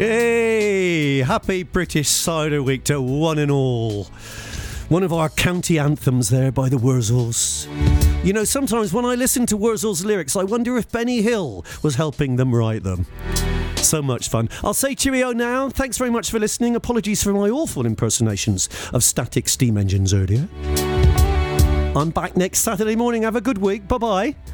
Hey, happy British Cider Week to one and all. One of our county anthems there by the Wurzels. You know, sometimes when I listen to Wurzels lyrics, I wonder if Benny Hill was helping them write them. So much fun. I'll say cheerio now. Thanks very much for listening. Apologies for my awful impersonations of static steam engines earlier. I'm back next Saturday morning. Have a good week. Bye-bye.